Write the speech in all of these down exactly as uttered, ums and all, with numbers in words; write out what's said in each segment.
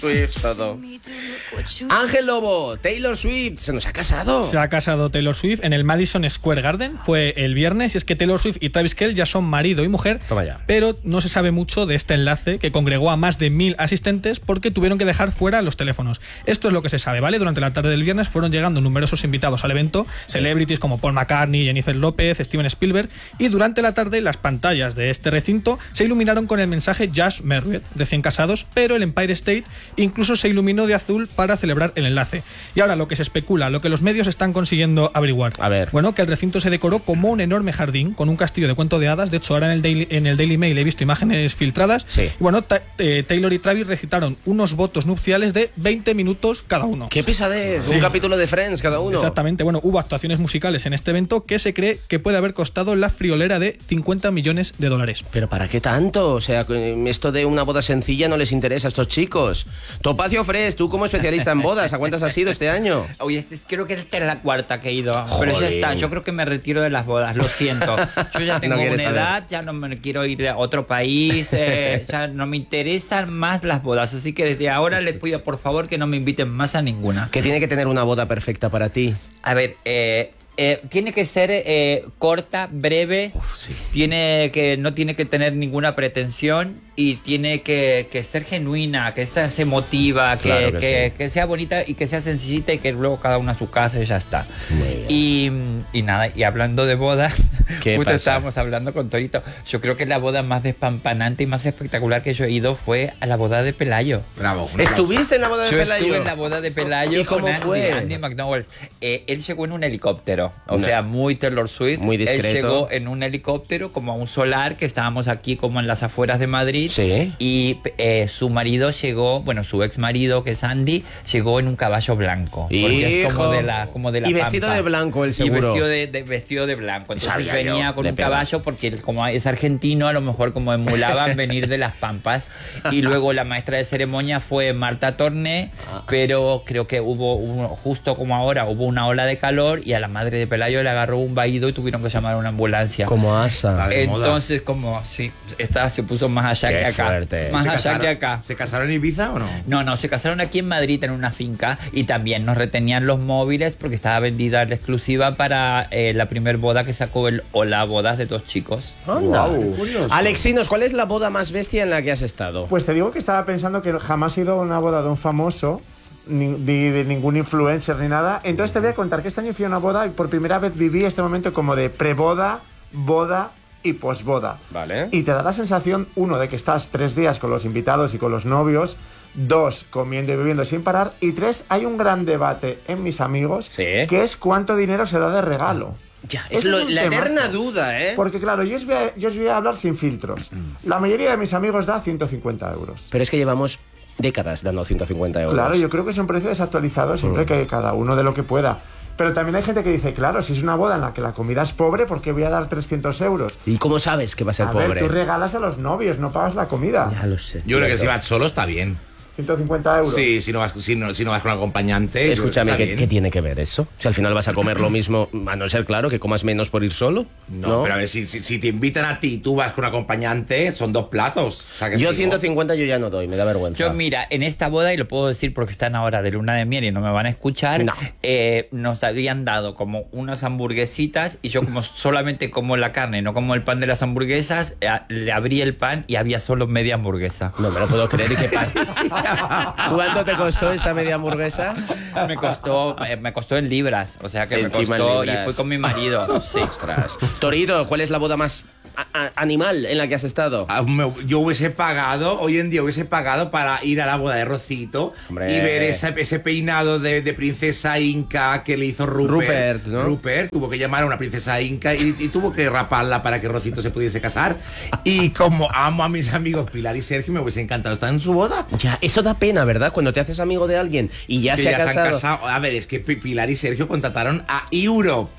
Swift, todo. Ángel Lobo, Taylor Swift, ¿se nos ha casado? Se ha casado Taylor Swift en el Madison Square Garden, fue el viernes, y es que Taylor Swift y Travis Kelce ya son marido y mujer. Toma ya. Pero no se sabe mucho de este enlace que congregó a más de mil asistentes porque tuvieron que dejar fuera los teléfonos. Esto es lo que se sabe, ¿vale? Durante la tarde del viernes fueron llegando numerosos invitados al evento, sí. Celebrities como Paul McCartney, Jennifer López, Steven Spielberg, y durante la tarde las pantallas de este recinto se iluminaron con el mensaje Just Married, recién casados, pero el Empire State incluso se iluminó de azul para celebrar el enlace. Y ahora lo que se especula, lo que los medios están consiguiendo averiguar. A ver. Bueno, que el recinto se decoró como un enorme jardín con un castillo de cuento de hadas. De hecho, ahora en el Daily, en el Daily Mail he visto imágenes filtradas. Sí. Y bueno, eh, Taylor y Travis recitaron unos votos nupciales de veinte minutos cada uno. ¡Qué pesadez! Sí. Un capítulo de Friends cada uno. Exactamente. Bueno, hubo actuaciones musicales en este evento que se cree que puede haber costado la friolera de cincuenta millones de dólares. ¿Pero para qué tanto? O sea, esto de una boda sencilla no les interesa a estos chicos. Topacio Fresh, tú como especialista en bodas, ¿a cuántas has ido este año? Oye, este, creo que esta es la cuarta que he ido. Joder. Pero ya está, yo creo que me retiro de las bodas, lo siento. Yo ya tengo No una saber. edad, ya no me quiero ir a otro país, eh, ya no me interesan más las bodas. Así que desde ahora les pido por favor que no me inviten más a ninguna. ¿Qué tiene que tener una boda perfecta para ti? A ver, eh... Eh, tiene que ser eh, corta, breve. Uf, sí. Tiene que no tiene que tener ninguna pretensión y tiene que, que ser genuina, que sea emotiva, que, Claro que que, sí. que sea bonita y que sea sencillita y que luego cada uno a su casa y ya está. Y, y nada, y hablando de bodas, ¿Qué justo pasa? estábamos hablando con Torito. Yo creo que la boda más despampanante y más espectacular que yo he ido fue a la boda de Pelayo. Bravo. ¿Estuviste en la boda de Yo Pelayo? estuve en la boda de Pelayo ¿Y cómo con Andy, fue? Andy McDowell. Eh, él llegó en un helicóptero, o No. sea, muy Taylor Swift. Muy discreto. Él llegó en un helicóptero como a un solar, que estábamos aquí como en las afueras de Madrid. Sí. Y eh, su marido llegó, bueno, su ex marido, que es Andy, llegó en un caballo blanco. Porque es como Hijo. de la, como de la Y vestido Pampa. de blanco, el seguro. Y vestido de, de- vestido de blanco. Entonces Sabía venía yo, con le un pega. caballo porque él, como es argentino, a lo mejor como emulaban venir de las Pampas. Y luego la maestra de ceremonia fue Marta Torné, pero creo que hubo, uno, justo como ahora, hubo una ola de calor y a la madre de Pelayo le agarró un vaído y tuvieron que llamar a una ambulancia. Como asa. de moda. Entonces, como, sí, esta se puso más allá Qué que acá. fuerte. Más ¿Se allá casaron- que acá. ¿Se casaron en Ibiza o no? No, no, se casaron aquí en Madrid en una finca y también nos retenían los móviles porque estaba vendida la exclusiva para eh, la primer boda que sacó el Hola Bodas de dos chicos. Anda. Guau, curioso. Alexinos, ¿cuál es la boda más bestia en la que has estado? Pues te digo que estaba pensando que jamás he ido a una boda de un famoso, ni de, de ningún influencer ni nada. Entonces te voy a contar que este año fui a una boda y por primera vez viví este momento como de preboda, boda y posboda. Vale. Y te da la sensación, uno, de que estás tres días con los invitados y con los novios, dos, comiendo y bebiendo sin parar, y tres, hay un gran debate en mis amigos, Sí. que es cuánto dinero se da de regalo. Ya, es Ese lo- un la temazo. eterna duda, ¿eh? Porque claro, yo os, voy a, yo os voy a hablar sin filtros. La mayoría de mis amigos da ciento cincuenta euros. Pero es que llevamos décadas dando ciento cincuenta euros. Claro, yo creo que es un precio desactualizado siempre que cada uno de lo que pueda. Pero también hay gente que dice, claro, si es una boda en la que la comida es pobre, ¿por qué voy a dar trescientos euros? ¿Y cómo sabes que va a ser A pobre? ver, tú regalas a los novios, no pagas la comida. Ya lo sé. Yo creo que si vas solo está bien. ciento cincuenta euros. Sí, si no vas, si no, si no vas con un acompañante. Escúchame, está ¿qué, bien. qué tiene que ver eso? Si al final vas a comer lo mismo, a no ser claro que comas menos por ir solo. No, pero a ver, si, si, si te invitan a ti y tú vas con un acompañante, son dos platos. O sea, que Yo digo, ciento cincuenta yo ya no doy, me da vergüenza. Yo, mira, en esta boda, y lo puedo decir porque están ahora de luna de miel y no me van a escuchar, No. eh, nos habían dado como unas hamburguesitas y yo como solamente como la carne, no como el pan de las hamburguesas, eh, le abrí el pan y había solo media hamburguesa. No me lo puedo creer. ¿Y qué pasa? ¿Cuánto te costó esa media hamburguesa? Me costó, eh, me costó en libras, o sea que me Encima en costó y libras. fui con mi marido. Sí. Ostras. Torito, ¿cuál es la boda más a- a- animal en la que has estado? Ah, me- Yo hubiese pagado, hoy en día hubiese pagado para ir a la boda de Rocito Hombre. y ver esa- ese peinado de, de princesa inca que le hizo Rupert. Rupert, ¿no? Rupert tuvo que llamar a una princesa inca y, y tuvo que raparla para que Rocito se pudiese casar. Y como amo a mis amigos Pilar y Sergio, me hubiese encantado estar en su boda. Ya, eso da pena, ¿verdad? Cuando te haces amigo de alguien y ya Que se ha ya casado. se han casado. A ver, es que Pi- Pilar y Sergio contrataron a Europe.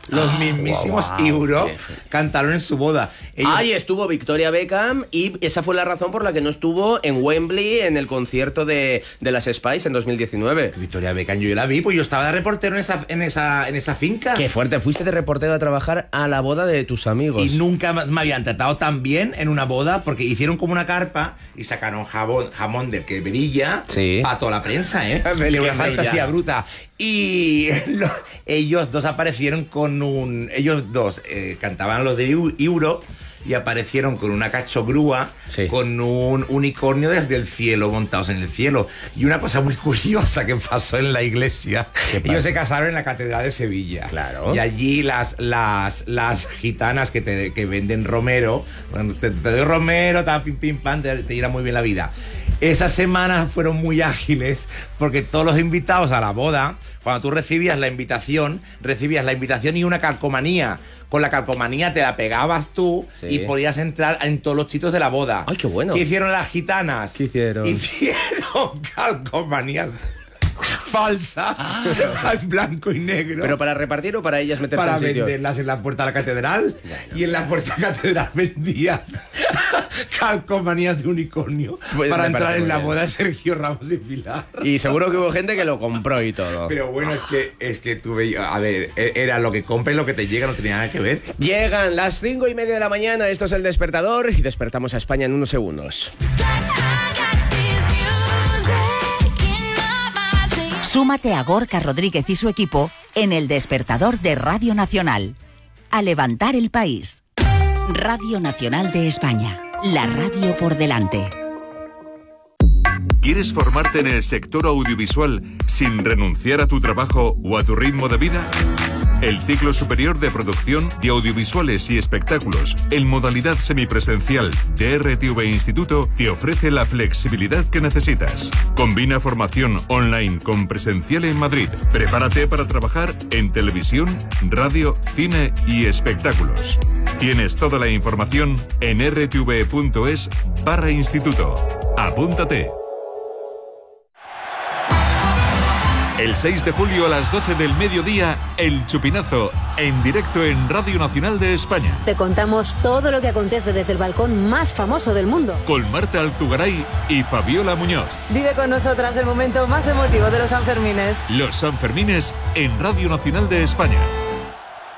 Los Ah, mismísimos guau, guau, Europe qué- cantaron en su boda. Ellos- Ahí estuvo Victoria Beckham y esa fue la razón por la que no estuvo en Wembley en el concierto de, de las Spice en dos mil diecinueve. Victoria Beckham, yo la vi, pues yo estaba de reportero en esa, en esa, en esa finca. Qué fuerte, fuiste de reportero a trabajar a la boda de tus amigos. Y nunca me habían tratado tan bien en una boda porque hicieron como una carpa y sacaron jabón, jamón del que brilla Sí. para toda la prensa, ¿eh? Del De que una brilla. fantasía bruta. Y lo- ellos dos aparecieron con un... Ellos dos eh, cantaban los de Eu- Europe y aparecieron con una cachogrúa, Sí. con un unicornio desde el cielo, montados en el cielo. Y una cosa muy curiosa que pasó en la iglesia. ¿Qué pasa? Ellos se casaron en la Catedral de Sevilla. Claro. Y allí las, las, las gitanas que, te, que venden romero, bueno, te, te doy romero, ta, pim, pim, pam, te, te irá muy bien la vida. Esas semanas fueron muy ágiles porque todos los invitados a la boda, cuando tú recibías la invitación, recibías la invitación y una calcomanía. Con la calcomanía te la pegabas tú Sí. y podías entrar en todos los sitios de la boda. ¡Ay, qué bueno! ¿Qué hicieron las gitanas? ¿Qué hicieron? Hicieron calcomanías falsas en blanco y negro. ¿Pero para repartir o para ellas meterse Para en sitio? venderlas en la puerta de la catedral. Y en la puerta de la catedral vendían calcomanías de unicornio Pues para me entrar parece en muy la bien. boda de Sergio Ramos y Pilar. Y seguro que hubo gente que lo compró y todo. Pero bueno, es que, es que tuve. A ver, era lo que compras, lo que te llega, no tenía nada que ver. Llegan las cinco y media de la mañana, esto es El Despertador y despertamos a España en unos segundos. Súmate a Gorka Rodríguez y su equipo en El Despertador de Radio Nacional. A levantar el país. Radio Nacional de España. La radio por delante. ¿Quieres formarte en el sector audiovisual sin renunciar a tu trabajo o a tu ritmo de vida? El ciclo superior de producción de audiovisuales y espectáculos en modalidad semipresencial de R T V Instituto te ofrece la flexibilidad que necesitas. Combina formación online con presencial en Madrid. Prepárate para trabajar en televisión, radio, cine y espectáculos. Tienes toda la información en r t v punto es barra instituto. Apúntate. El seis de julio a las doce del mediodía, El Chupinazo, en directo en Radio Nacional de España. Te contamos todo lo que acontece desde el balcón más famoso del mundo. Con Marta Alzugaray y Fabiola Muñoz. Vive con nosotras el momento más emotivo de los Sanfermines. Los Sanfermines en Radio Nacional de España.